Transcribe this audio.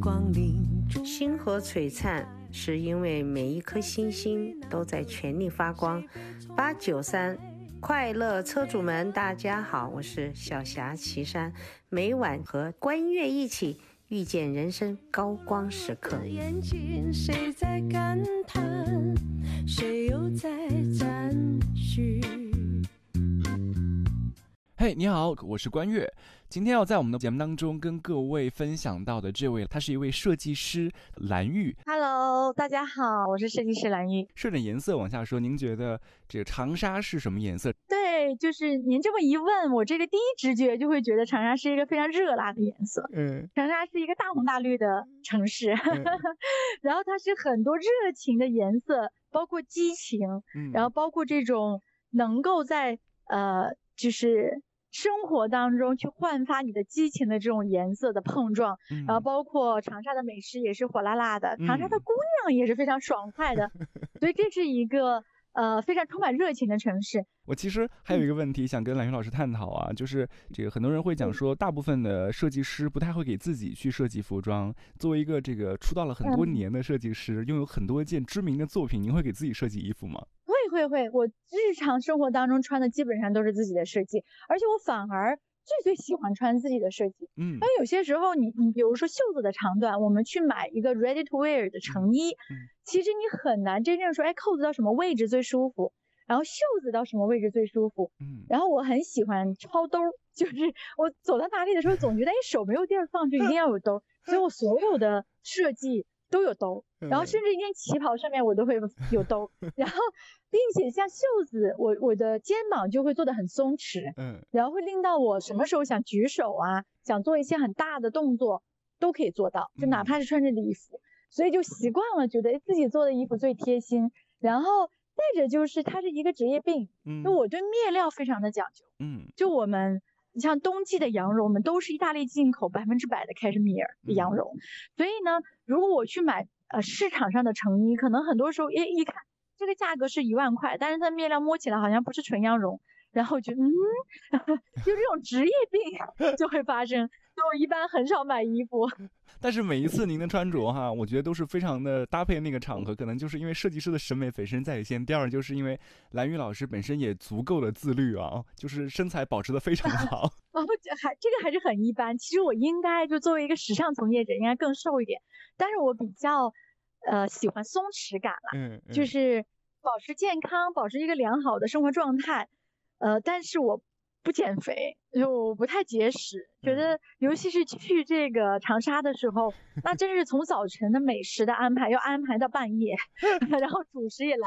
光临。星河璀璨是因为每一颗星星都在全力发光。893快乐车主们大家好，我是小霞岐山，每晚和关悦一起遇见人生高光时刻。眼睛谁在感叹，谁又在赞许。 嘿，你好，我是关悦。今天要在我们的节目当中跟各位分享到的这位，他是一位设计师蓝玉。 Hello， 大家好，我是设计师蓝玉。 顺着颜色往下说，您觉得这个长沙是什么颜色？ 对，就是您这么一问，我这个第一直觉就会觉得长沙是一个非常热辣的颜色。长沙是一个大红大绿的城市，然后它是很多热情的颜色，包括激情，然后包括这种能够在就是生活当中去焕发你的激情的这种颜色的碰撞，然后包括长沙的美食也是火辣辣的，长沙的姑娘也是非常爽快的，所以这是一个非常充满热情的城市。 我其实还有一个问题想跟蓝玉老师探讨啊，就是这个很多人会讲说，大部分的设计师不太会给自己去设计服装。作为一个这个出道了很多年的设计师，拥有很多件知名的作品，您会给自己设计衣服吗？ 会，我日常生活当中穿的基本上都是自己的设计，而且我反而最喜欢穿自己的设计。因为有些时候你比如说袖子的长短，我们去买一个 ready to wear 的成衣，其实你很难真正说扣子到什么位置最舒服，然后袖子到什么位置最舒服。然后我很喜欢抄兜，就是我走到哪里的时候总觉得手没有地儿放，就一定要有兜，所以我所有的设计都有兜，然后甚至一件旗袍上面我都会有兜，然后并且像袖子，我的肩膀就会做得很松弛，然后会令到我什么时候想举手啊，想做一些很大的动作都可以做到，就哪怕是穿着礼服，所以就习惯了，觉得自己做的衣服最贴心。然后再者就是它是一个职业病，就我对面料非常的讲究，就我们你像冬季的羊绒，我们都是意大利进口100%的开米尔的羊绒，所以呢，如果我去买市场上的成衣，可能很多时候一看这个价格是1万块，但是它面料摸起来好像不是纯羊绒，然后就就这种职业病就会发生，所以我一般很少买衣服。 但是每一次您的穿着哈，我觉得都是非常的搭配那个场合，可能就是因为设计师的审美本身在线，第二就是因为蓝玉老师本身也足够的自律啊，就是身材保持的非常好。 这个还是很一般，其实我应该就作为一个时尚从业者应该更瘦一点，但是我比较喜欢松弛感啦，就是保持健康，保持一个良好的生活状态，但是我不减肥，就我不太节食，觉得尤其是去这个长沙的时候，那真是从早晨的美食的安排要安排到半夜，然后主食也来